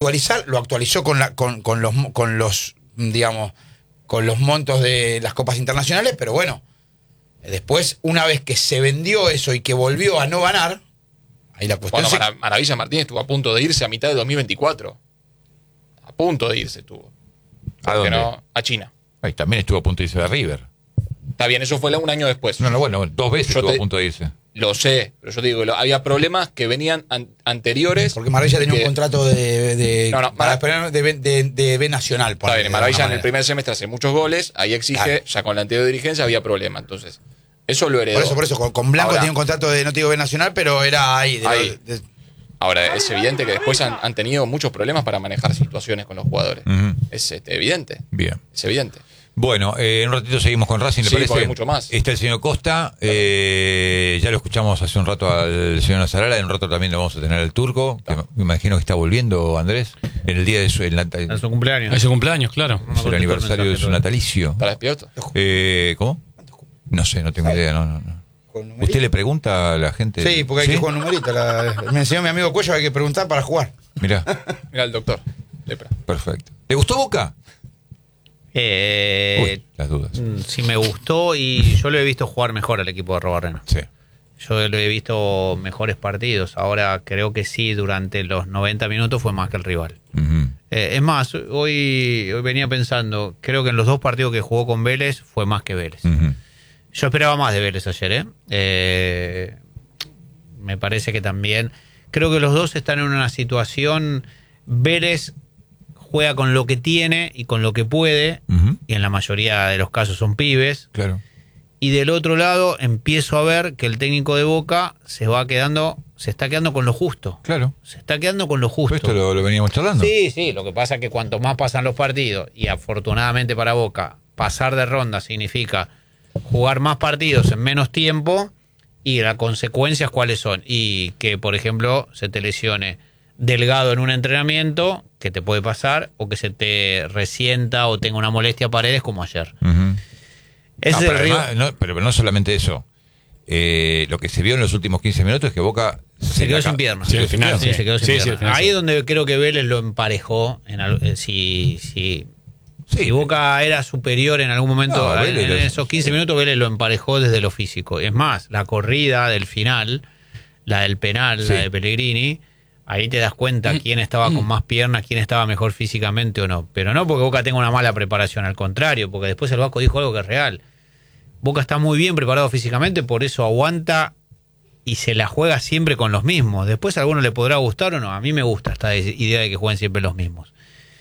actualizar, lo actualizó con los digamos, con los montos de las copas internacionales, pero bueno, después, una vez que se vendió eso y que volvió a no ganar, ahí la cuestión Maravilla Martínez estuvo a punto de irse a mitad de 2024. A punto de irse estuvo. ¿A dónde? No, a China. Ay, también estuvo a punto de irse de River. Está bien, eso fue un año después. No, bueno, 2 veces estuvo a punto de irse. Lo sé, pero yo te digo, había problemas que venían anteriores. Porque Maravilla tenía un contrato de B Nacional. Está bien, Maravilla en el primer semestre hace muchos goles, ahí exige, ya con la anterior dirigencia había problema, entonces eso lo heredó. Por eso, con Blanco tenía un contrato de, no te digo B Nacional, pero era ahí. Ahora, es evidente que después han tenido muchos problemas para manejar situaciones con los jugadores. Es evidente. Bien. Es evidente. Bueno, en un ratito seguimos con Racing, ¿le parece? Porque hay mucho más. Está el señor Costa, ya lo escuchamos hace un rato al señor Nazarala, en un rato también lo vamos a tener al Turco, que me imagino que está volviendo, Andrés, en el día de su cumpleaños. Es su cumpleaños, claro. Es el aniversario de su natalicio. ¿Está despierto? ¿Cómo? No sé, no tengo idea, no. ¿Usted le pregunta a la gente? Sí, porque hay que jugar numerito. Me enseñó mi amigo Cuello, hay que preguntar para jugar. Mirá. Mirá el doctor. Lepra. Perfecto. ¿Le gustó Boca? Las dudas. Sí me gustó y yo lo he visto jugar mejor al equipo de Robarrena. Sí. Yo lo he visto mejores partidos. Ahora creo que sí, durante los 90 minutos fue más que el rival. Es más, hoy venía pensando, creo que en los 2 partidos que jugó con Vélez fue más que Vélez. Yo esperaba más de Vélez ayer, me parece que también. Creo que los dos están en una situación. Vélez juega con lo que tiene y con lo que puede, y en la mayoría de los casos son pibes. Claro. Y del otro lado empiezo a ver que el técnico de Boca se está quedando con lo justo. Claro. Se está quedando con lo justo. Esto lo veníamos charlando. Sí, lo que pasa es que cuanto más pasan los partidos, y afortunadamente para Boca, pasar de ronda significa jugar más partidos en menos tiempo, y las consecuencias cuáles son. Y que, por ejemplo, se te lesione Delgado en un entrenamiento, que te puede pasar, o que se te resienta o tenga una molestia a Paredes como ayer. Pero no solamente eso. Lo que se vio en los últimos 15 minutos es que Boca se quedó sin piernas. Sí, al final. Se quedó sin piernas. Final, ahí es donde creo que Vélez lo emparejó. Si Boca era superior en algún momento, en esos 15 minutos Vélez lo emparejó desde lo físico. Es más, la corrida del final, la del penal, la de Pellegrini, ahí te das cuenta quién estaba con más piernas, quién estaba mejor físicamente o no. Pero no porque Boca tenga una mala preparación, al contrario, porque después el Vasco dijo algo que es real. Boca está muy bien preparado físicamente, por eso aguanta y se la juega siempre con los mismos. Después a alguno le podrá gustar o no. A mí me gusta esta idea de que jueguen siempre los mismos.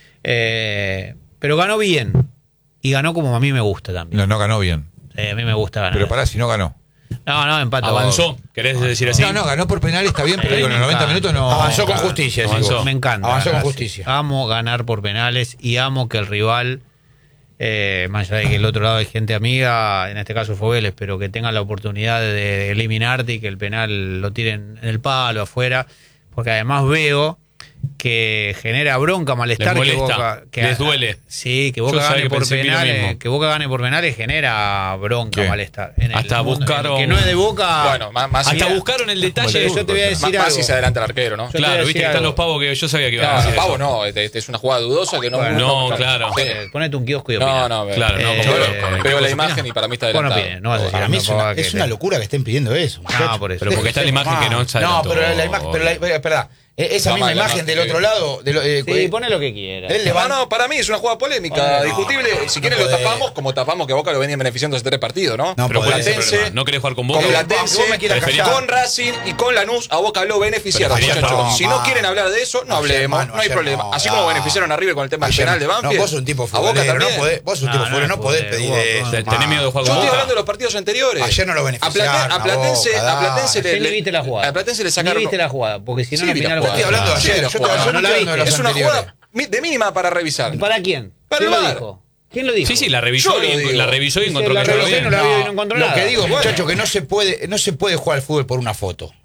Pero ganó bien. Y ganó como a mí me gusta también. No ganó bien. A mí me gusta ganar. Pero pará, si no ganó. No, empató. Avanzó, ¿querés decir así? No, ganó por penal, está bien, pero digo, en los 90 minutos no. Avanzó con justicia. Avanzó. Me encanta. Avanzó con justicia. Amo ganar por penales y amo que el rival, más allá de que el otro lado hay gente amiga, en este caso fue Vélez, pero que tenga la oportunidad de eliminarte y que el penal lo tiren en el palo, afuera, porque además veo que genera bronca, malestar, les molesta, que Boca, les duele. Sí, que Boca gane por penales, que Boca gane por penales genera bronca, malestar. Hasta buscaron, que no es de Boca. Bueno, más hasta buscaron el detalle. Yo te voy a decir algo. Más si se adelanta el arquero, ¿no? Claro, viste que están los pavos que yo sabía que iban a decir. Pavo no, es una jugada dudosa que no. No, claro. Ponete un kiosco y opina. Claro, no. Veo la imagen y para mí está adelantado. No vas a decir, para mí es una locura que estén pidiendo eso. No, por eso. Pero porque está la imagen que no se adelantó. No, pero la imagen, perdón. Esa misma imagen del otro lado. Sí, pone lo que quieras. No, para mí es una jugada polémica, discutible. Si quieren lo tapamos, como tapamos que Boca lo venía beneficiando hace 3 partidos, ¿no? Pero Platense, ¿no querés jugar con Boca? Con Platense, con Racing y con Lanús, a Boca lo beneficiaron, muchachos. Si no quieren hablar de eso, no hablemos, no hay problema. Así como beneficiaron a River con el tema del penal de Banfield. No, vos sos un tipo futbolero, vos sos un tipo futbolero, no podés pedir eso. ¿Tenés miedo de jugar con Boca? Yo estoy hablando de los partidos anteriores. Ayer no lo beneficiaron. A Platense le viste la jugada. A Platense le sacaron. Ni viste la jugada, porque si no la final estoy hablando de ayer. Es una jugada de mínima para revisar. ¿Para quién? Para ¿Quién el lo VAR. dijo? ¿Quién lo dijo? Sí, la revisó y encontró que no la vi y no encontró nada. Lo que digo, muchachos, que no se puede jugar al fútbol por una foto.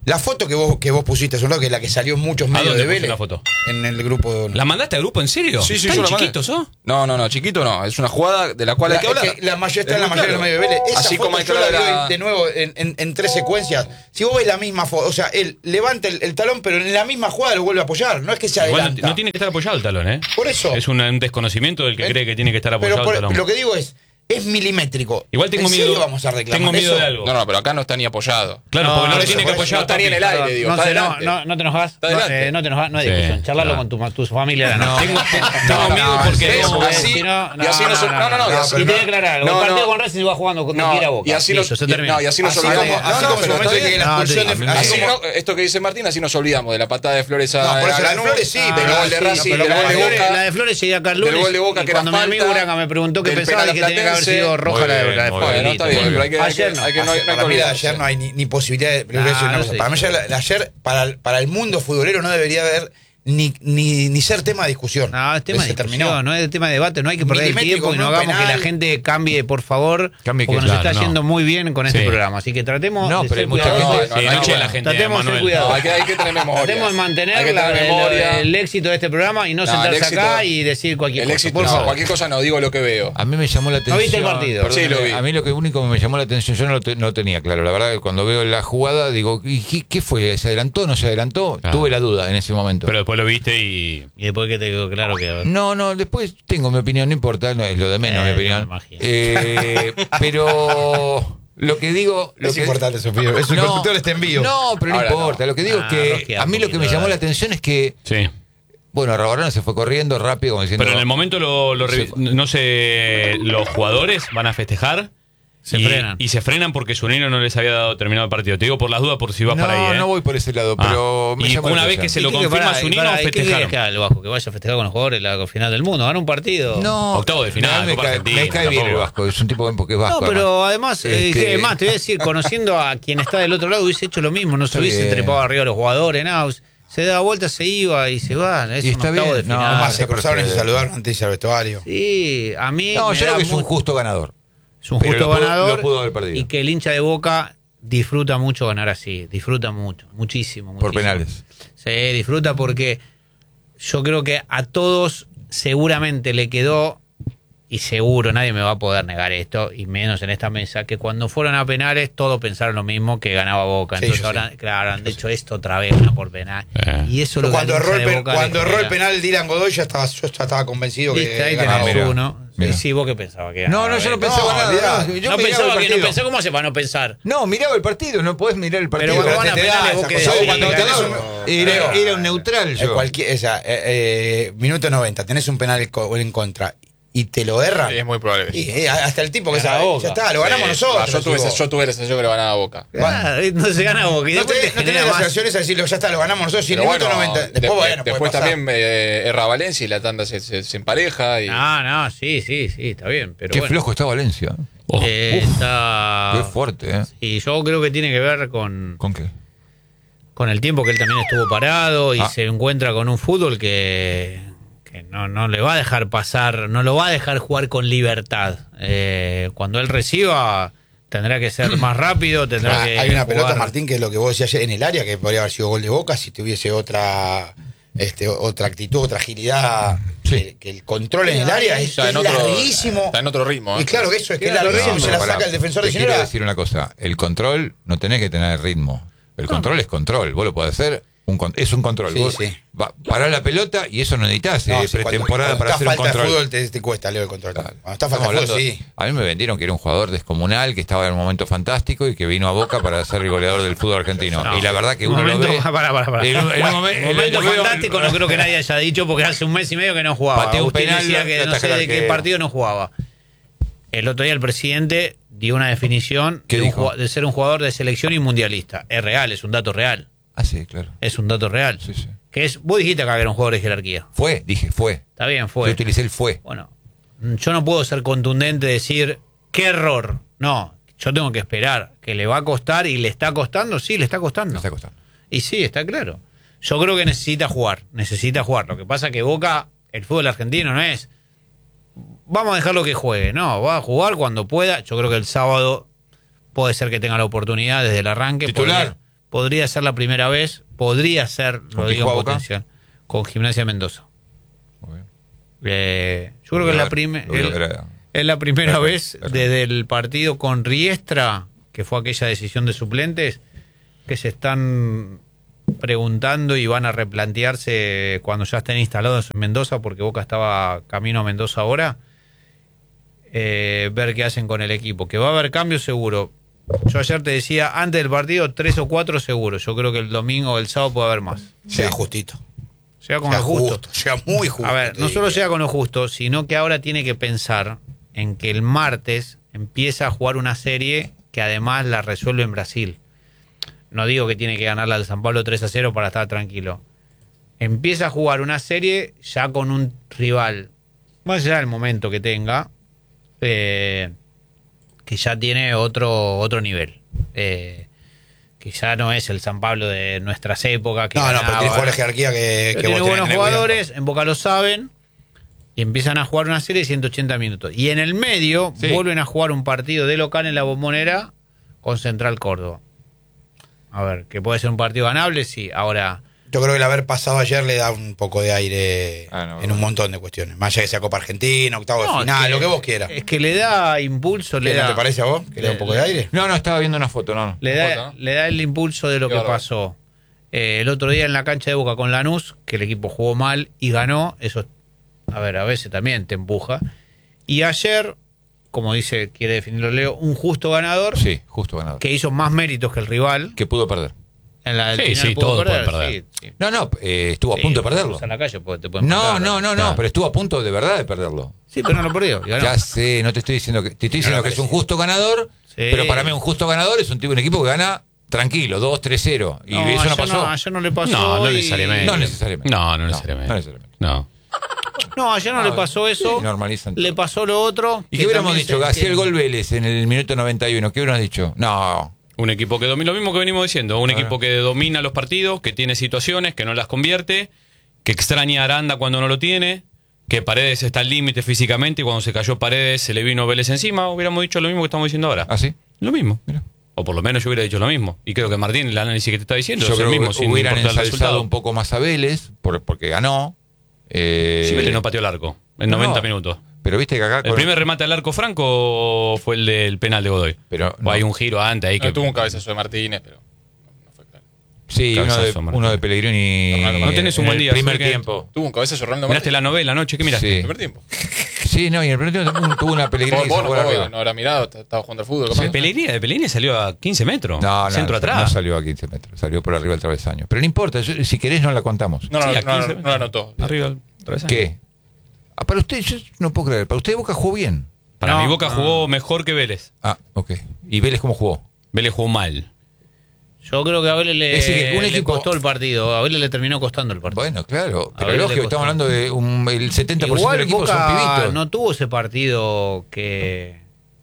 La foto que vos pusiste, que es la que salió en muchos medios de Vélez. La foto? En el grupo. ¿La mandaste al grupo en serio? Sí, ¿Están chiquitos, ¿no? No, chiquito no. Es una jugada de la cual hay que hablar. La mayoría está en la mayoría de los medios de Vélez. Esa así foto como hay que yo la hablar vi de nuevo en 3 secuencias. Si vos ves la misma foto, o sea, él levanta el talón, pero en la misma jugada lo vuelve a apoyar. No es que se adelanta. Igual no tiene que estar apoyado el talón, ¿eh? Por eso. Es un desconocimiento del que cree que tiene que estar apoyado el talón. Lo que digo es milimétrico. Igual tengo ¿En miedo. serio vamos a reclamar Tengo miedo eso? de algo. No, pero acá no está ni apoyado. Claro, porque no lo tiene que No apoyar. está ni en el aire, digo. Está adelante. No te enojas. Está adelante. No te enojas, no hay discusión. Sí, Charlarlo claro. con tu familia. No. Tengo miedo porque Así y así no se. Y te voy a aclarar algo. El partido con Racing se va jugando con tira Boca. Y así Listo, se termina. y así nos Así olvidamos. como en su momento dije que la expulsión de Esto que dice Martín, así nos olvidamos de la patada de Flores a por eso la de Lanús, Flores sí, del pero gol de Racing, pero del gol de Boca. La de Flores llegué acá el lunes. Del gol de Boca, y que era cuando mi amigo falta, Braga me preguntó qué del pensaba, dije que tenía que haber Platense. sido roja la de Muy bien, Flores. Bueno, está bien, pero hay que Ayer no. hay que Para mí la de ayer no hay ni posibilidad de. Pero voy a decir una cosa. Para mí la de ayer, para el mundo futbolero, no debería haber ni ser tema de discusión. No, es tema de discusión, no es tema de debate, no hay que perder el Milimétrico, tiempo y no no hagamos penal. que la gente cambie, por favor, Cambie porque que- nos claro, está no. yendo muy bien con este Sí. programa. Así que tratemos No, de pero ser hay mucha cuidadosos. gente- Sí, no eche a la gente. Tratemos de ser Manuel. cuidadosos. Hay que tener memoria. Tratemos de mantener Hay que tener memoria. el éxito de este programa y no No, sentarse el éxito- acá y decir cualquier El cosa. éxito, Por no, favor. cualquier cosa no, digo lo que veo. A mí me llamó la atención. viste el partido? Perdóname, Sí, lo vi. A mí lo único que me llamó la atención, yo no lo tenía claro. La verdad que cuando veo la jugada, digo, ¿y qué fue? ¿Se adelantó? ¿No se adelantó? Ah. Tuve la duda en ese momento. Pero después lo viste y. Y después que te quedó claro que... No, después tengo mi opinión, no importa, no es lo de menos mi me opinión. imagino. Pero lo que digo... Es importante, Sofía. Es un conductor este envío. No, pero no Ahora importa. Lo que digo es que rosquea a mí un lo que me poquito, llamó la dale. atención es que, Sí. bueno, Rabarano se fue corriendo rápido, como diciendo... Pero en el momento no sé, los jugadores van a festejar. Se frenan. Y se frenan porque Zunino no les había dado terminado el partido. Te digo por las dudas, por si vas para ahí. No voy por ese lado, pero me y llamó la una vez atención. que se lo ¿Y qué- confirma pará, Zunino, pará, ¿y qué querés festejaron. que haga el Vasco? Que vaya a festejar con los jugadores la final del mundo, gana un partido. No, Octavo de final, me Copa cae, Argentina, me cae bien el tampoco. Vasco, es un tipo porque es No, Vasco. pero además, Este- te voy a decir, conociendo a quien está del otro lado, hubiese hecho lo mismo, no se hubiese bien. trepado arriba a los jugadores, nada, se daba vuelta, se iba y se va. Es Y un está octavo bien, de no, final. Además, se está cruzaron y se perfecto. saludaron antes de irse al vestuario. Sí, a mí No, me yo da creo que es un mu- justo ganador. es un pero justo lo pudo- ganador lo pudo haber perdido. y que el hincha de Boca disfruta mucho ganar así, disfruta muchísimo. Por penales. Sí, disfruta porque yo creo que a todos seguramente le quedó, y seguro nadie me va a poder negar esto, y menos en esta mesa, que cuando fueron a penales todos pensaron lo mismo, que ganaba Boca. Sí, Entonces yo ahora, sí. claro, han dicho esto otra vez, gana por penal. Y eso es lo que Cuando al hincha erró de Boca le el genera. penal Dylan Godoy, yo estaba convencido Viste, ahí que ganaba tenés Boca. uno. mira. Sí, vos que pensabas que No, ganaba. yo no No, pensaba nada. mirá, Yo no miraba pensaba el que no partido. pensé, ¿cómo hace para no pensar? No, miraba el partido, no podés mirar el partido. Pero cuando te van a da penales, esa vos que cosa. decís, Cuando tenés ganó. Era un neutral yo. Minuto 90, tenés un penal en contra y te lo erran. Sí, es muy probable. Y, hasta el tipo que Ganaba sabe, Boca. ya está, lo ganamos nosotros. Yo tuve la sensación que lo ganaba Boca. Ah, no se gana Boca. Y No después tenés te genera las más. sensaciones a decirlo, ya está, lo ganamos nosotros. Y en el Pero minuto bueno, 90. Después, bueno, después puede pasar. también erra Valencia y la tanda se empareja. Y... No, sí, está bien. Pero Qué bueno, flojo está Valencia. está. Qué fuerte, ¿eh? Y yo creo que tiene que ver con ¿Con qué? el tiempo que él también estuvo parado y Ah. se encuentra con un fútbol que no le va a dejar pasar, no lo va a dejar jugar con libertad. Cuando él reciba, tendrá que ser más rápido, tendrá que Hay una pelota, jugar. Martín, que es lo que vos decías ayer en el área, que podría haber sido gol de Boca si tuviese otra actitud, otra agilidad. Sí. Que el control en el área es Está en otro- larguísimo. está en otro ritmo, ¿eh? Y claro que eso es que es Claro, larguísimo, se la Pará, saca el defensor de te quiero Ginebra. decir una cosa. El control no tenés que tener ritmo. El control es control. Vos lo podés hacer. Es un control. Sí, Vos sí. parás la pelota y eso no necesitas No, sí, pretemporada para hacer un falta de control. fútbol te cuesta, Leo, el control. Claro. Cuando está Estamos falta de fútbol, hablando- sí. A mí me vendieron que era un jugador descomunal, que estaba en un momento fantástico y que vino a Boca para ser el goleador del fútbol argentino. No. Y la verdad que Un uno lo momento, ve. pará. En un Momento lo veo- fantástico, no creo que nadie haya dicho porque hace un mes y medio que no jugaba. Pateó un Agustín penal, decía que la no sé tajada de qué que- partido no jugaba. El otro día el presidente dio una definición ¿Qué dijo? de ser un jugador de selección y mundialista. Es real, es un dato real. Ah, sí, claro. Es un dato real. Sí, sí. Que es, vos dijiste acá que era un jugador de jerarquía. Dije, fue. Está bien, Yo fue. utilicé el fue. Bueno, yo no puedo ser contundente y decir, qué error. No, yo tengo que esperar. Que le va a costar y le está costando, sí, le está costando. Me está costando. Y sí, está claro. Yo creo que necesita jugar. Lo que pasa es que Boca, el fútbol argentino no es, vamos a dejarlo que juegue. No, va a jugar cuando pueda. Yo creo que el sábado puede ser que tenga la oportunidad desde el arranque. Titular. podría ser la primera vez, podría ser, lo digo en Boca? potencial, con Gimnasia Mendoza. Yo creo que es la primera vez desde el partido con Riestra, que fue aquella decisión de suplentes, que se están preguntando y van a replantearse cuando ya estén instalados en Mendoza, porque Boca estaba camino a Mendoza ahora, ver qué hacen con el equipo, que va a haber cambios seguro. Yo ayer te decía, antes del partido 3 o 4 seguro. Yo creo que el domingo o el sábado puede haber más. Sea justito. Sea con lo justo. Sea muy justo. A ver, no solo sea con lo justo, sino que ahora tiene que pensar en que el martes empieza a jugar una serie que además la resuelve en Brasil. No digo que tiene que ganarla al San Pablo 3-0 para estar tranquilo. Empieza a jugar una serie ya con un rival, más allá del momento que tenga, que ya tiene otro nivel. Que ya no es el San Pablo de nuestras épocas. Que pero tiene jugadores de jerarquía que tiene buenos jugadores, en Boca lo saben, y empiezan a jugar una serie de 180 minutos. Y en el medio vuelven a jugar un partido de local en la Bombonera con Central Córdoba. A ver, que puede ser un partido ganable, sí. Ahora, yo creo que el haber pasado ayer le da un poco de aire en un montón de cuestiones. Más allá que sea Copa Argentina, octavo de final, lo que vos quieras. Es que le da impulso. ¿No te parece a vos que le da un poco de aire? No, estaba viendo una foto, no. Le da el impulso de lo que pasó. El otro día en la cancha de Boca con Lanús, que el equipo jugó mal y ganó. Eso, a ver, a veces también te empuja. Y ayer, como quiere definirlo Leo, un justo ganador. Sí, justo ganador. Que hizo más méritos que el rival. Que pudo perder. En la del sí, todos pueden perder. Sí. No, estuvo a punto de perderlo. En la calle te pueden No, matar, pero estuvo a punto de verdad de perderlo. Sí, pero no lo perdió. Ya sé, no te estoy diciendo te estoy diciendo que es un justo ganador, pero para mí un justo ganador es un equipo que gana tranquilo, 2-3-0. Y eso no pasó. Ayer no le pasó. No necesariamente. No necesariamente. No necesariamente. No, ayer no le pasó eso. Normalizan todo. Le pasó lo otro. ¿Y qué hubiéramos dicho? Que hacía el gol Vélez en el minuto 91. ¿Qué hubiéramos dicho? No. Un equipo que domina, lo mismo que venimos diciendo, un equipo que domina los partidos, que tiene situaciones, que no las convierte, que extraña a Aranda cuando no lo tiene, que Paredes está al límite físicamente y cuando se cayó Paredes se le vino Vélez encima. Hubiéramos dicho lo mismo que estamos diciendo ahora. ¿Ah, sí? Lo mismo. Mira. O por lo menos yo hubiera dicho lo mismo. Y creo que Martín, el análisis que te está diciendo, yo es creo el mismo. Que hubieran ensalzado un poco más a Vélez porque ganó. Sí, Vélez no pateó el arco en 90 minutos. Pero viste que acá... El primer remate al arco Franco fue el del penal de Godoy. Pero o hay un giro antes ahí que... tuvo un cabezazo de Martínez, pero no fue claro. Sí, uno de Pellegrini. No tenés un buen día. Primer tiempo. Tuvo un cabezazo Ronaldo Miraste Martínez. la novela anoche, ¿qué miraste? Sí. El primer tiempo. Sí, no, y en el primer tiempo tuvo una Pellegrini. Vos no habrá mirado, estaba jugando al fútbol. De Pellegrini salió a 15 metros. No, centro atrás. No salió a 15 metros, salió por arriba del travesaño. Pero no importa, si querés no la contamos. No la anotó. Arriba del travesaño. ¿Qué? Para usted, yo no puedo creer. Para usted Boca jugó bien. Para mí Boca jugó mejor que Vélez. Ah, ok. ¿Y Vélez cómo jugó? Vélez jugó mal. Yo creo que a Vélez le equipo... costó el partido. A Vélez le terminó costando el partido. Bueno, claro. Pero lógico, estamos hablando de el 70% Igual del equipo Boca son pibitos. no tuvo ese partido que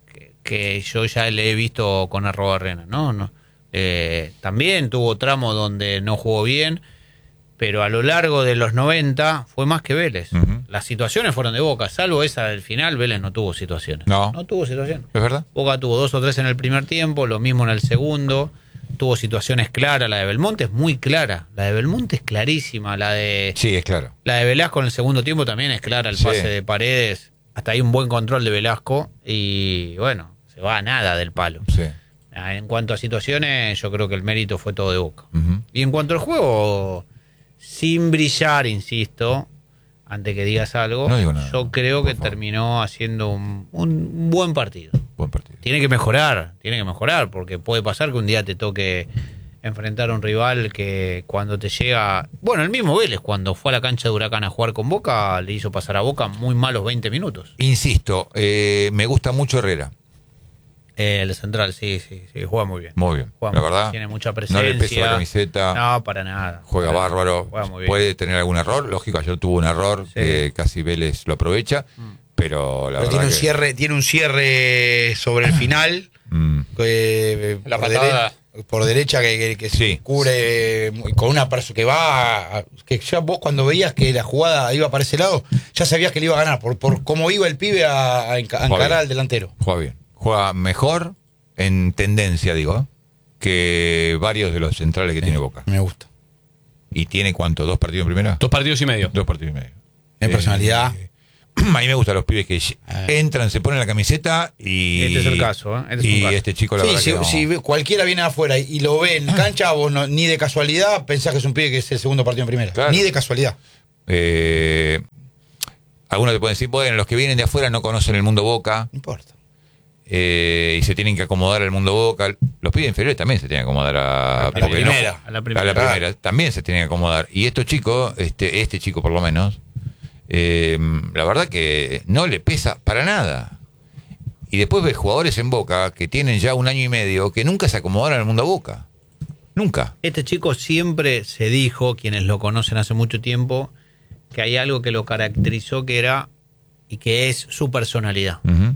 yo ya le he visto con Arrobarrena, ¿no? También tuvo tramos donde no jugó bien, pero a lo largo de los 90 fue más que Vélez. Las situaciones fueron de Boca, salvo esa del final, Vélez no tuvo situaciones. No tuvo situaciones. ¿Es verdad? Boca tuvo 2 o 3 en el primer tiempo, lo mismo en el segundo. Tuvo situaciones claras, la de Belmonte es muy clara, la de Belmonte es clarísima, Sí, es claro. la de Velasco en el segundo tiempo también es clara, el pase de Paredes, hasta hay un buen control de Velasco y bueno, se va a nada del palo. Sí. En cuanto a situaciones, yo creo que el mérito fue todo de Boca. Y en cuanto al juego, sin brillar, insisto, antes que digas algo, no digo nada, yo creo que terminó haciendo un buen partido. Buen partido. Tiene que mejorar, porque puede pasar que un día te toque enfrentar a un rival que cuando te llega... Bueno, el mismo Vélez, cuando fue a la cancha de Huracán a jugar con Boca, le hizo pasar a Boca muy malos 20 minutos. Insisto, me gusta mucho Herrera. El central, sí, juega muy bien. Muy bien, Juega la muy verdad. bien. Tiene mucha presencia. No le pesa la camiseta. No, para nada. Juega bárbaro. Juega muy bien. Puede tener algún error. Lógico, ayer tuvo un error que casi Vélez lo aprovecha. Pero la verdad tiene un cierre sobre el final. La patada. Por derecha que se cubre con una persona que va que ya vos cuando veías que la jugada iba para ese lado ya sabías que le iba a ganar por cómo iba el pibe a encarar al delantero. Juega bien, juega mejor en tendencia, digo. que varios de los centrales que tiene Boca. Me gusta. ¿Y tiene cuánto? ¿2 partidos en primera? 2 partidos y medio. 2 partidos y medio. En personalidad. A mí me gustan los pibes que entran, se ponen la camiseta y... Este es el caso, ¿eh? Este es un caso. Este chico, la verdad Sí, que no. si cualquiera viene afuera y lo ve en cancha, vos ni de casualidad pensás que es un pibe que es el segundo partido en primera. Claro. Ni de casualidad. Algunos te pueden decir, bueno, los que vienen de afuera no conocen el mundo Boca. No importa. Y se tienen que acomodar al mundo Boca. Los pibes inferiores también se tienen que acomodar a la primera. A la primera. También se tienen que acomodar. Y estos chicos, este chico por lo menos, la verdad que no le pesa para nada. Y después ves jugadores en Boca que tienen ya 1 año y medio que nunca se acomodaron al mundo Boca. Nunca. Este chico siempre se dijo, quienes lo conocen hace mucho tiempo, que hay algo que lo caracterizó que era y que es su personalidad. Uh-huh.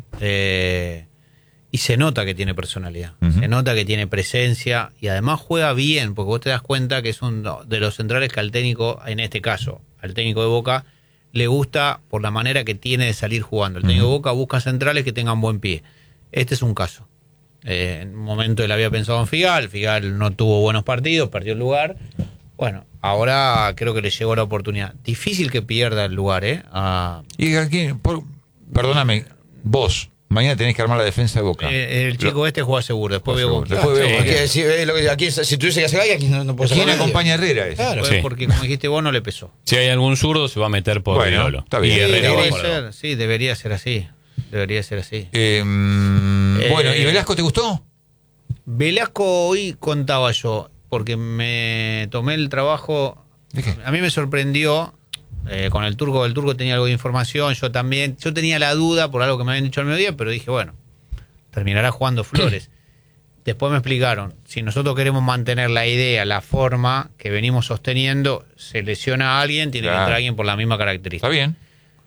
Y se nota que tiene personalidad, Uh-huh. se nota que tiene presencia y además juega bien, porque vos te das cuenta que es uno de los centrales que al técnico, en este caso, al técnico de Boca, le gusta por la manera que tiene de salir jugando. El técnico de Boca busca centrales que tengan buen pie. Este es un caso. En un momento él había pensado en Figal no tuvo buenos partidos, perdió el lugar. Bueno, ahora creo que le llegó la oportunidad. Difícil que pierda el lugar, ¿eh? Y aquí, perdóname, vos, mañana tenés que armar la defensa de Boca. El chico este juega seguro, después veo con Después veo con quién. Aquí, si tuviese que hacer algo, aquí no puedo ¿Quién hacer acompaña a Herrera? Claro. Sí. porque como dijiste vos, no le pesó. Si hay algún zurdo, se va a meter por Bueno, Lolo. está bien. Y Herrera va Debería por abajo. ser, sí, debería ser así. Debería ser así. Bueno, ¿y Velasco te gustó? Velasco hoy contaba yo, porque me tomé el trabajo. ¿De qué? A mí me sorprendió con el turco tenía algo de información, yo también. Yo tenía la duda por algo que me habían dicho al mediodía, pero dije, bueno, terminará jugando Flores. Después me explicaron, si nosotros queremos mantener la idea, la forma que venimos sosteniendo, se lesiona a alguien, tiene que entrar alguien por la misma característica. Está bien.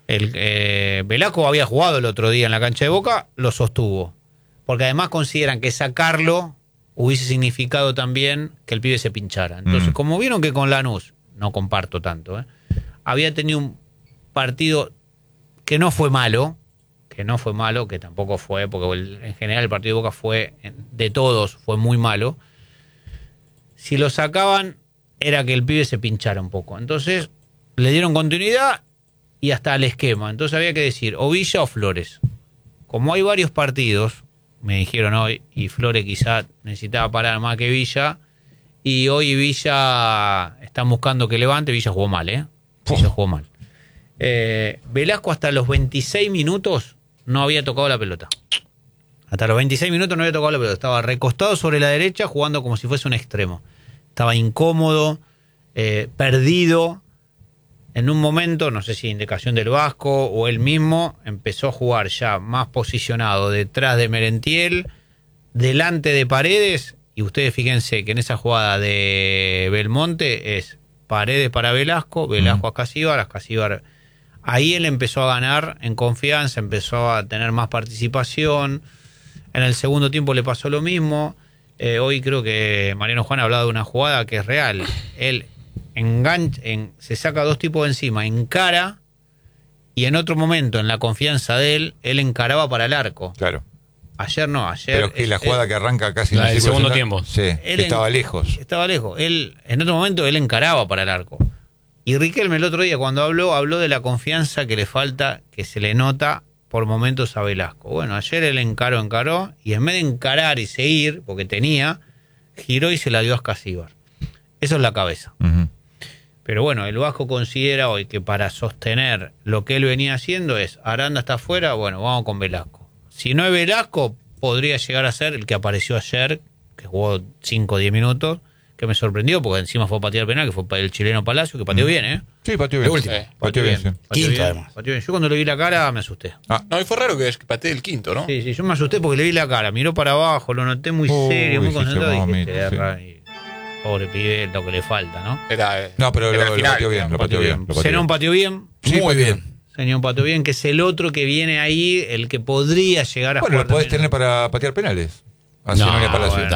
Velasco había jugado el otro día en la cancha de Boca, lo sostuvo. Porque además consideran que sacarlo hubiese significado también que el pibe se pinchara. Entonces, como vieron que con Lanús, no comparto tanto, había tenido un partido que no fue malo, que tampoco fue, porque en general el partido de Boca fue, de todos, fue muy malo. Si lo sacaban, era que el pibe se pinchara un poco. Entonces, le dieron continuidad y hasta al esquema. Entonces había que decir, o Villa o Flores. Como hay varios partidos, me dijeron hoy, y Flores quizá necesitaba parar más que Villa, y hoy Villa están buscando que levante. Villa jugó mal, Villa jugó mal. Velasco hasta los 26 minutos no había tocado la pelota. Hasta los 26 minutos no había tocado la pelota. Estaba recostado sobre la derecha jugando como si fuese un extremo. Estaba incómodo, perdido. En un momento, no sé si indicación del Vasco o él mismo, empezó a jugar ya más posicionado detrás de Merentiel, delante de Paredes. Y ustedes fíjense que en esa jugada de Belmonte es Paredes para Velasco, Velasco a Casíbar. Ahí él empezó a ganar en confianza, empezó a tener más participación. En el segundo tiempo le pasó lo mismo. Hoy creo que Mariano Juan ha hablado de una jugada que es real. Él se saca 2 tipos de encima, encara, y en otro momento, en la confianza de él encaraba para el arco. Claro. Ayer no, ayer... Pero que la jugada que arranca casi en el segundo tiempo. Sí, estaba lejos. Estaba lejos. En otro momento él encaraba para el arco. Y Riquelme el otro día cuando habló de la confianza que le falta, que se le nota por momentos a Velasco. Bueno, ayer él encaró, y en vez de encarar y seguir, porque tenía, giró y se la dio a Casíbar. Eso es la cabeza. Uh-huh. Pero bueno, el Vasco considera hoy que para sostener lo que él venía haciendo es, Aranda está afuera, bueno, vamos con Velasco. Si no es Velasco, podría llegar a ser el que apareció ayer, que jugó 5 o 10 minutos, que me sorprendió, porque encima fue a patear penal, que fue el chileno Palacio, que pateó bien, Sí, pateó bien. Pateó bien. Sí. Quinto, además. Pateó bien. Yo cuando le vi la cara me asusté. No, y fue raro que patee el quinto, ¿no? Sí, yo me asusté porque le vi la cara, miró para abajo, lo noté muy serio, muy concentrado, y dije, pobre pibe, lo que le falta, ¿no? No, pero era lo pateó bien, lo pateó bien. Zenón pateó bien. Sí, muy bien. Zenón pateó bien, que es el otro que viene ahí, el que podría llegar a bueno, jugar. lo podés tener para patear penales. Así no, Palacio.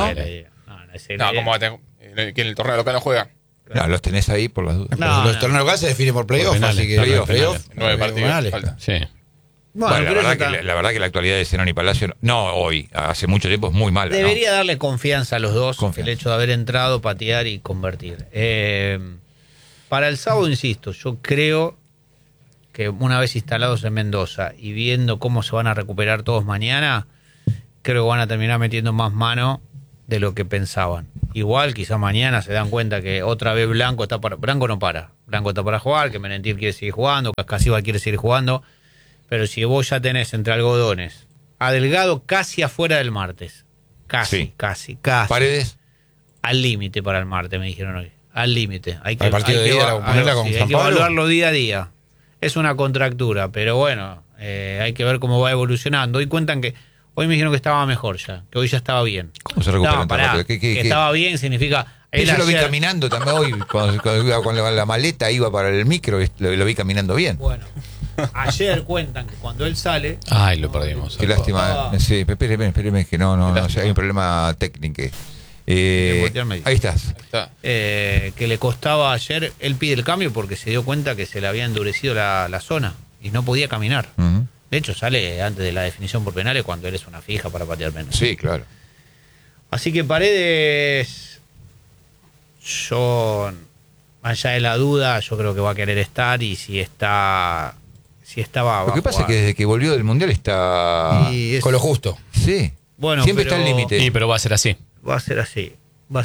No, ¿cómo va a tener? Que en el torneo local no juega. No, los tenés ahí por las dudas. Los torneos locales se definen por playoff, así que playoff. 9 partidos. Falta. Sí. Bueno, la verdad que la actualidad de Zenón y Palacio, no hoy, hace mucho tiempo es muy mala. Debería darle confianza a los dos, el hecho de haber entrado, patear y convertir. Para el sábado, insisto, yo creo que una vez instalados en Mendoza y viendo cómo se van a recuperar todos mañana, creo que van a terminar metiendo más mano de lo que pensaban. Igual, quizá mañana se dan cuenta que otra vez Blanco está para... Blanco no para. Blanco está para jugar, que Menetir quiere seguir jugando, que Cascasiba quiere seguir jugando. Pero si vos ya tenés entre algodones a Delgado casi afuera del martes. Casi. Paredes. Al límite para el martes, me dijeron hoy. Al límite. Hay que evaluarlo día a día. Es una contractura, pero bueno, hay que ver cómo va evolucionando. Hoy cuentan que... Hoy me dijeron que estaba mejor ya, que hoy ya estaba bien. ¿Cómo se recupera tan rápido? Que estaba bien significa... Yo lo vi caminando también hoy, cuando iba con la maleta, iba para el micro, lo vi caminando bien. Bueno, ayer cuentan que cuando él sale... Ay, lo perdimos. Qué lástima. Sí, espéreme, que no, o sea, hay un problema técnico. Ahí estás. Que le costaba ayer, él pide el cambio porque se dio cuenta que se le había endurecido la zona y no podía caminar. De hecho, sale antes de la definición por penales cuando él es una fija para patear menos. Sí, claro. Así que Paredes, yo, allá de la duda, yo creo que va a querer estar y si estaba... Lo que pasa es que desde que volvió del Mundial está con lo justo. Sí. Bueno, siempre está al límite. Sí, pero va a ser así. Va a ser así.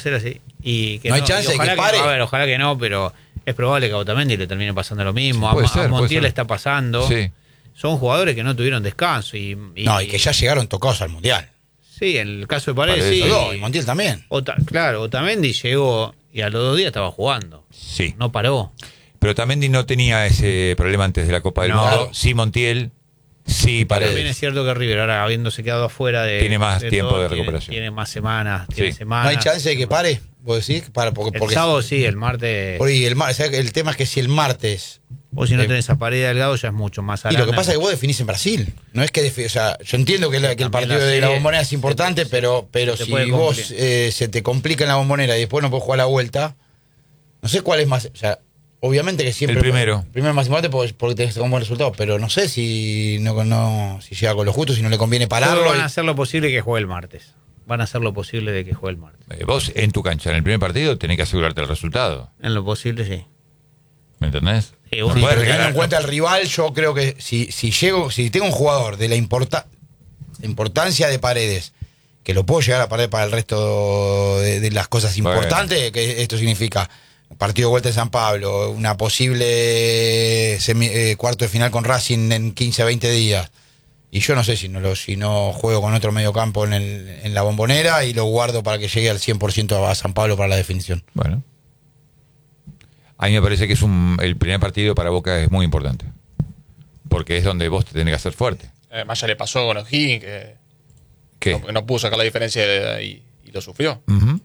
Y que no hay chance de que pare. A ver, ojalá que no, pero es probable que a Otamendi le termine pasando lo mismo. Sí, a Montiel le está pasando. Sí. Son jugadores que no tuvieron descanso. Y que ya llegaron tocados al Mundial. Sí, en el caso de Paredes, sí. Y Montiel también. Claro, Otamendi llegó y a los 2 días estaba jugando. Sí. No paró. Pero Otamendi no tenía ese problema antes de la Copa del Mundo. Sí, Montiel. Sí, Paredes. También es cierto que River, ahora habiéndose quedado afuera tiene más tiempo de recuperación. Tiene más semanas. ¿No hay chance de que pare? ¿Vos decís? Porque el sábado sí, el martes. El tema es que si el martes... Vos si no tenés a Paredes Delgado ya es mucho más Arana. Y lo que pasa es que vos definís en Brasil. No es que o sea, yo entiendo que el partido de la Bombonera es importante, pero si vos se te complica en la Bombonera y después no podés jugar la vuelta, no sé cuál es más... O sea, obviamente que siempre... El primero es más importante porque tenés un buen resultado, pero no sé si llega con lo justo, si no le conviene pararlo. Van a hacer lo posible que juegue el martes. Van a hacer lo posible de que juegue el martes. Vos en tu cancha, en el primer partido, tenés que asegurarte el resultado. En lo posible, sí. ¿Me entendés? Pero teniendo en cuenta el rival, yo creo que si tengo un jugador de la importancia de Paredes, que lo puedo llegar a parar para el resto de las cosas importantes, que esto significa partido de vuelta en San Pablo, una posible cuarto de final con Racing en 15 a 20 días. Y yo no sé si no juego con otro mediocampo en la Bombonera y lo guardo para que llegue al 100% a San Pablo para la definición. Bueno. A mí me parece que el primer partido para Boca es muy importante. Porque es donde vos te tenés que hacer fuerte. Además ya le pasó con O'Higgins que no pudo sacar la diferencia y lo sufrió.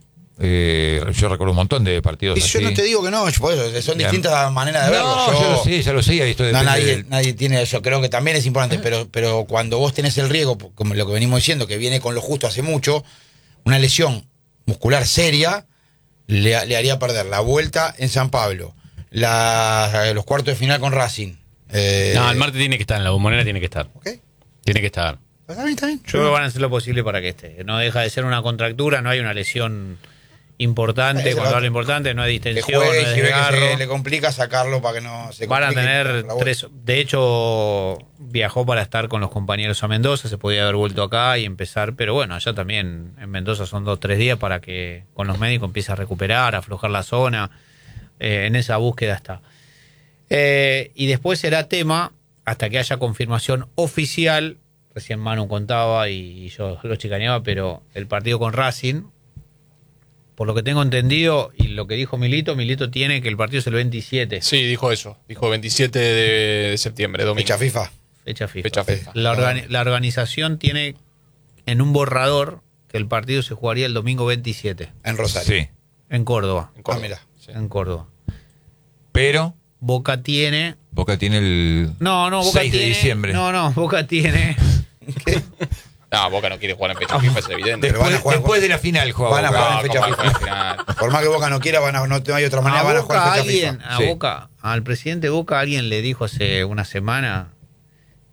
Yo recuerdo un montón de partidos así. Yo no te digo que no, son distintas maneras de verlo. Ya lo sé. Esto nadie tiene eso. Creo que también es importante, pero cuando vos tenés el riesgo, como lo que venimos diciendo, que viene con lo justo hace mucho, una lesión muscular seria le haría perder la vuelta en San Pablo, los cuartos de final con Racing. El martes tiene que estar, en la Bombonera tiene que estar. ¿Okay? Tiene que estar. Está bien. Yo creo que van a hacer lo posible para que esté. No deja de ser una contractura, no hay una lesión importante. Cuando hablo importante, no hay distensión, no hay si ve que se le complica, sacarlo para que no se complique. Van a tener 3. De hecho, viajó para estar con los compañeros a Mendoza. Se podía haber vuelto acá y empezar. Pero bueno, allá también en Mendoza son 2-3 días para que con los médicos empiece a recuperar, a aflojar la zona. En esa búsqueda está. Y después será tema, hasta que haya confirmación oficial. Recién Manu contaba y yo lo chicaneaba, pero el partido con Racing, por lo que tengo entendido y lo que dijo Milito tiene que el partido es el 27. Sí, dijo eso. Dijo 27 de septiembre, domingo. Fecha FIFA. La organización tiene en un borrador que el partido se jugaría el domingo 27. En Rosario. Sí. En Córdoba. Mira. Sí. En Córdoba. Pero Boca tiene el 6 de diciembre. Boca tiene... ¿Qué? No, Boca no quiere jugar en fecha FIFA, es evidente. Después de la final van a jugar en fecha FIFA. Por más que Boca no quiera, no hay otra manera, van a jugar en fecha FIFA. Al presidente de Boca alguien le dijo hace una semana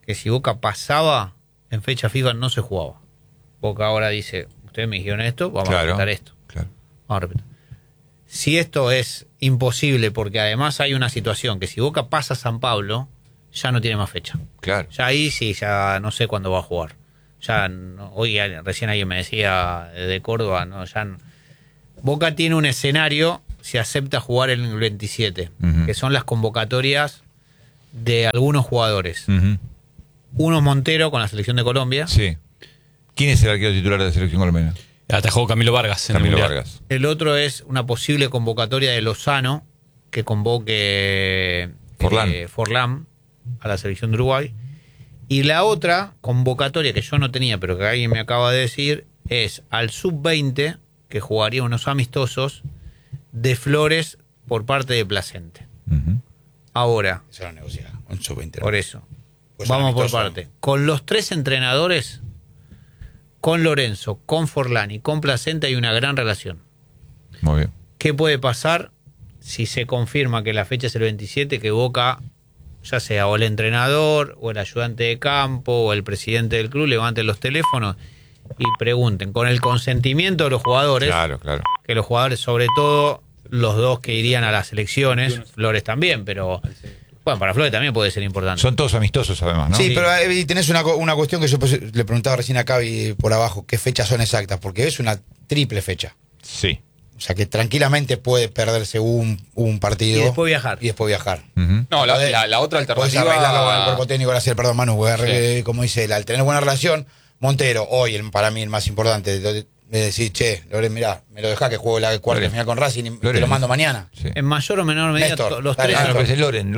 que si Boca pasaba en fecha FIFA no se jugaba. Boca ahora dice, ustedes me dijeron esto, vamos a respetar esto. Claro. Vamos a respetar. Si esto es imposible, porque además hay una situación que si Boca pasa a San Pablo, ya no tiene más fecha. Claro. Ya ahí sí, ya no sé cuándo va a jugar. Ya hoy recién alguien me decía de Córdoba, Boca tiene un escenario si acepta jugar en el 27, que son las convocatorias de algunos jugadores. Uno Montero con la selección de Colombia. Sí. ¿Quién es el arquero titular de la selección colombiana? Atajó Camilo Vargas. Camilo Vargas. El otro es una posible convocatoria de Lozano, que convoque Forlán a la selección de Uruguay. Y la otra convocatoria que yo no tenía, pero que alguien me acaba de decir, es al sub-20, que jugaría unos amistosos de Flores por parte de Placente. Ahora, eso lo negocia, un sub-20. Por eso, pues vamos por parte. Con los 3 entrenadores, con Lorenzo, con Forlán y con Placente hay una gran relación. Muy bien. ¿Qué puede pasar si se confirma que la fecha es el 27, que Boca, ya sea o el entrenador, o el ayudante de campo, o el presidente del club, levanten los teléfonos y pregunten, con el consentimiento de los jugadores, claro. que los jugadores, sobre todo los dos que irían a las elecciones, Flores también, pero bueno, para Flores también puede ser importante. Son todos amistosos además, ¿no? Sí, pero tenés una cuestión que yo le preguntaba recién a Cavi por abajo, ¿qué fechas son exactas? Porque es una triple fecha. Sí. O sea que tranquilamente puede perderse un partido. Y después viajar. No, la otra alternativa. Podés arreglarlo con el cuerpo técnico, perdón, Manu, como dice él, al tener buena relación, Montero, hoy para mí el más importante, de decir, che, Loren, mirá, me lo dejás que juego la cuarta final con Racing y te lo mando mañana. Sí. En mayor o menor medida, Néstor, los dale, tres. Pero es Loren.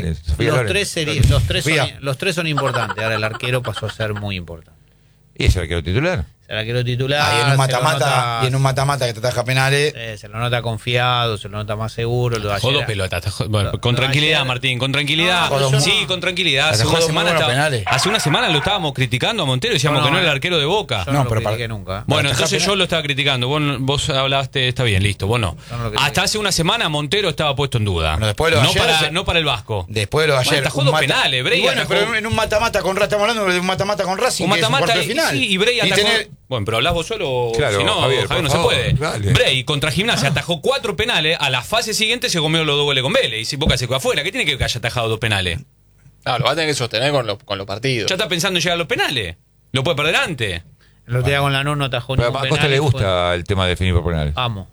Los tres son importantes. Ahora el arquero pasó a ser muy importante. ¿Y es el arquero titular? El arquero titular. Y en un mata-mata que te ataja penales. Se lo nota confiado, se lo nota más seguro. Atajó 2 pelotas. Con tranquilidad, Martín, con tranquilidad. Sí, con tranquilidad. Hace una semana lo estábamos criticando a Montero y decíamos que no era el arquero de Boca. Yo no lo critiqué nunca. Bueno, entonces yo lo estaba criticando. Vos hablaste, está bien, listo. Vos no. Hasta hace una semana Montero estaba puesto en duda. Bueno, después de lo de ayer, no para el Vasco. Después de lo de ayer. Atajó 2 penales, Bray. Bueno, pero en un mata-mata con Racing, estamos hablando de un mata-mata con Racing. Un mata-mata final. Sí, y Bray atajó. Bueno, pero hablás vos solo, claro, si no, Javier no favor, se puede. Dale. Bray contra Gimnasia atajó 4 penales, a la fase siguiente se comió los 2 goles con Vélez y si Boca se quedó afuera. ¿Qué tiene que haya atajado 2 penales? No, lo va a tener que sostener con los partidos. Ya está pensando en llegar a los penales. Lo puede perder antes. El otro día con Lanús no atajó ningún penal. ¿A Costa le gusta el tema de definir por penales? Amo.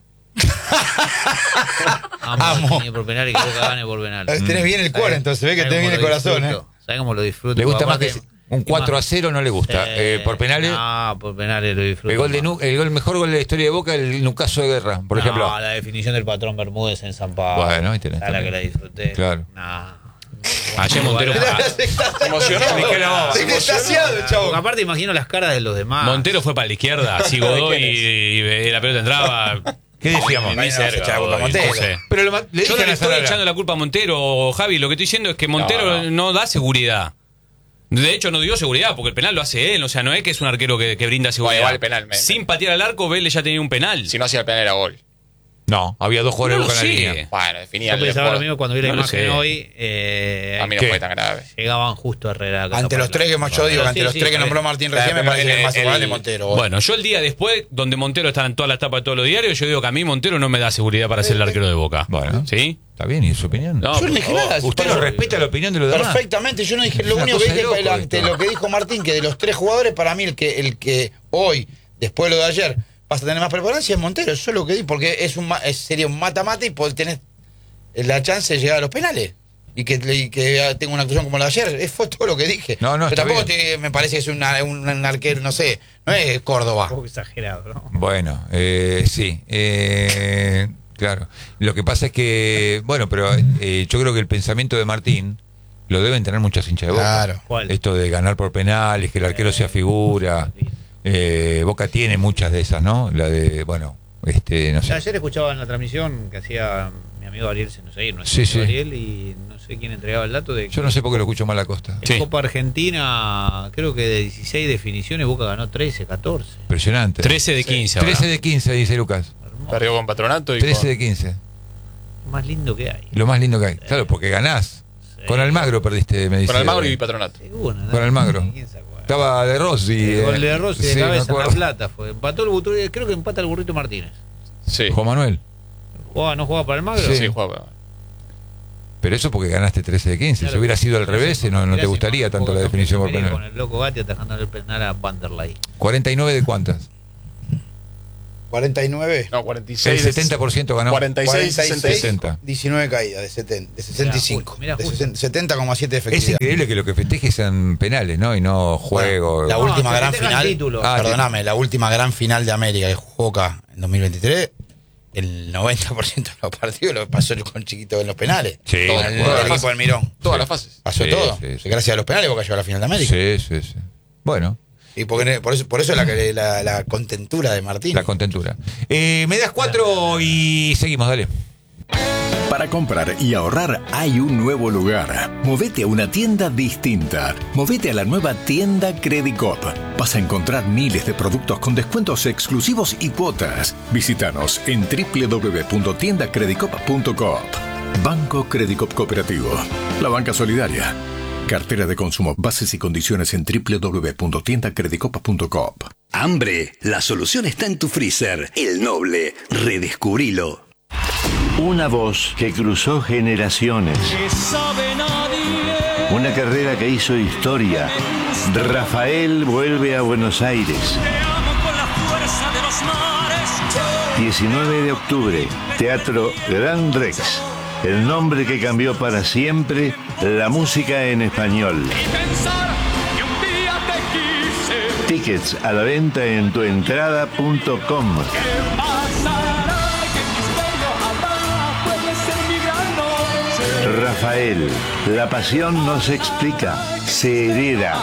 Definir por penales y que Boca gane por penales. Tenés bien el cuore, entonces ve que tenés bien el corazón, ¿Sabés cómo lo disfruto? Le gusta más que un 4-0 no le gusta. ¿Por penales? No, por penales lo disfruto. El mejor gol de la historia de Boca, el Nucaso de Guerra, por ejemplo. No, la definición del patrón Bermúdez en San Pablo. Bueno, ahí tenés. La que la disfruté. Claro. Ayer Montero se emocionó. Extasiado, chavo. Aparte imagino las caras de los demás. Montero fue para la izquierda, si Godoy y la pelota entraba. ¿Qué decíamos? Ni cerca, Montero. Pero yo no le estoy echando la culpa a Montero, Javi. Lo que estoy diciendo es que Montero no da seguridad. De hecho, no dio seguridad porque el penal lo hace él. O sea, no es que es un arquero que brinda seguridad. Igual el penal, sin patear al arco, Vélez ya tenía un penal. Si no hacía el penal era gol. No, había 2 jugadores de Boca en la línea. Bueno, definía. Yo pensaba lo mismo cuando vi la imagen hoy. A mí no fue tan grave. Llegaban justo a Herrera. Ante los 3 que yo digo, ante los 3 que nombró Martín recién, me parece que es más igual de Montero. Bueno, yo el día después, donde Montero está en todas las tapas de todos los diarios, yo digo que a mí Montero no me da seguridad para ser el arquero de Boca. Bueno, ¿sí? Está bien, ¿y su opinión? No, yo no dije nada. Usted no respeta la opinión de los demás. Perfectamente, yo no dije. Lo único que dije ante lo que dijo Martín, que de los 3 jugadores, para mí el que hoy, después de lo de ayer, vas a tener más preparancia es Montero. Eso es lo que di, porque sería un mata-mata y tenés la chance de llegar a los penales. Y que tenga una actuación como la de ayer. Fue todo lo que dije. No, pero tampoco me parece que es un arquero, no sé, no es Córdoba. Un poco exagerado, ¿no? Bueno, sí. Claro. Lo que pasa es que, bueno, pero yo creo que el pensamiento de Martín lo deben tener muchas hinchas de Boca. Claro. ¿Cuál? Esto de ganar por penales, que el arquero sea figura. Boca tiene muchas de esas, ¿no? La de, bueno, no sé. Ayer escuchaba en la transmisión que hacía mi amigo Ariel Senoseguir, Sí. Ariel, y no sé quién entregaba el dato de que Yo no sé por qué lo escucho mal a Costa. en Copa Argentina, creo que de 16 definiciones Boca ganó 13, 14. Impresionante. 13 de 15 ahora. 13 de 15, dice Lucas. Perdió con Patronato y 13 de 15. Lo más lindo que hay. Lo más lindo que hay. Claro, porque ganás. Con Almagro perdiste, me dice. Con Almagro y Patronato. Con Almagro. Estaba de Rossi. El gol de Rossi de cabeza en La Plata fue. Empató el Burrito, creo que empata el Burrito Martínez. Sí. Juan Manuel. ¿No jugaba para Almagro? Sí, jugaba. Pero eso porque ganaste 13 de 15. Claro, si hubiera sido al revés, no te gustaría tanto la definición por penal. Con el loco Gatti atajando el penal a Vanderlei. ¿49 de cuántas? 49. No, 46. El 70% ganó. 46, 60. 19 caídas de 65. Mirá, de 70,7 de efectividad. Es increíble que lo que festeje sean penales, ¿no? Y no juegos. La última gran final. Perdóname, la última gran final de América que jugó Boca en 2023. El 90% de los partidos lo pasó con Chiquito en los penales. Sí. Con el equipo del Mirón. Todas las fases. Pasó todo. Sí. Gracias a los penales Boca llegó a la final de América. Sí. Bueno. Y por eso la contentura de Martín. La contentura. Me das 4 y seguimos, dale. Para comprar y ahorrar hay un nuevo lugar. Movete a una tienda distinta. Movete a la nueva tienda Credicop. Vas a encontrar miles de productos con descuentos exclusivos y cuotas. Visítanos en www.tiendacredicop.coop. Banco Credicop Cooperativo. La banca solidaria. Cartera de consumo. Bases y condiciones en www.tiendacredicop.coop. Hambre. La solución está en tu freezer. El Noble. Redescubrilo. Una voz que cruzó generaciones. Una carrera que hizo historia. Rafael vuelve a Buenos Aires. 19 de octubre, Teatro Gran Rex. El nombre que cambió para siempre la música en español. Tickets a la venta en tuentrada.com. Rafael, la pasión no se explica, se hereda.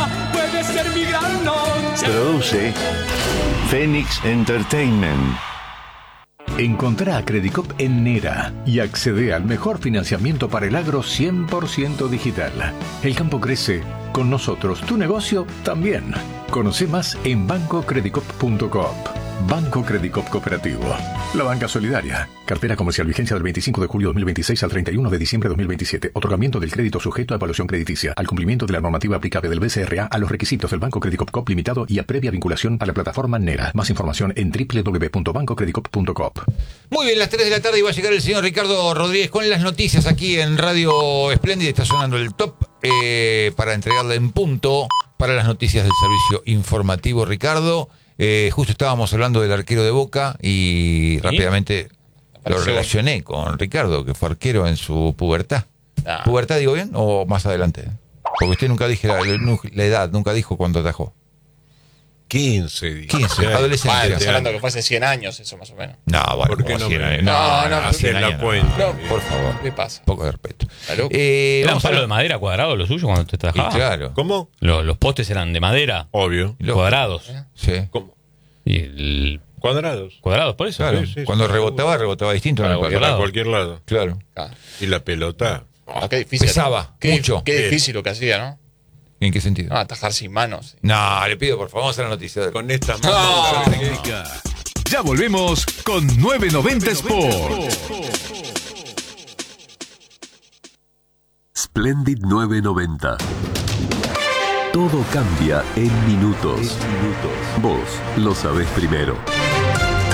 Produce Phoenix Entertainment. Encontrá a Credicop en Nera y accede al mejor financiamiento para el agro 100% digital. El campo crece, con nosotros tu negocio también. Conoce más en bancocredicop.coop. Banco Credicop Cooperativo. La banca solidaria. Cartera comercial vigencia del 25 de julio 2026 al 31 de diciembre de 2027. Otorgamiento del crédito sujeto a evaluación crediticia. Al cumplimiento de la normativa aplicable del BCRA a los requisitos del Banco Credicop Coop Limitado y a previa vinculación a la plataforma NERA. Más información en www.bancocredicop.coop. Muy bien, las 3 de la tarde y va a llegar el señor Ricardo Rodríguez con las noticias aquí en Radio Espléndida. Está sonando el top para entregarle en punto para las noticias del servicio informativo. Ricardo, justo estábamos hablando del arquero de Boca y rápidamente lo relacioné con Ricardo, que fue arquero en su pubertad. ¿Pubertad digo bien o más adelante? Porque usted nunca dije la edad, nunca dijo cuándo atajó. 15, 15, adolescente. Estás hablando que fue hace 100 años, eso más o menos. No, bueno, ¿por qué no 100 años? No, hacer la cuenta? No, por favor. ¿Qué pasa? Poco de respeto. ¿Era un palo de madera cuadrado lo suyo cuando usted trabajaba? Claro. ¿Cómo? Los postes eran de madera. Obvio. Cuadrados. Sí. ¿Cómo? Y Cuadrados. cuadrados, por eso. Claro. Sí, Cuando sí, rebotaba distinto. Para en el cualquier palo. A cualquier lado. Claro. Y la pelota. Qué difícil. Pesaba mucho. Qué difícil lo que hacía, ¿no? ¿En qué sentido? No, atajar sin manos. No, le pido por favor, vamos a la noticia. Con esta No. mano. Ya volvemos con 990 Sport. Splendid 990. Todo cambia en minutos. Vos lo sabés primero.